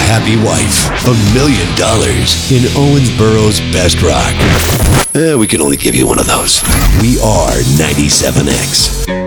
happy wife, $1 million in Owensboro's best rock. We can only give you one of those. We are 97X.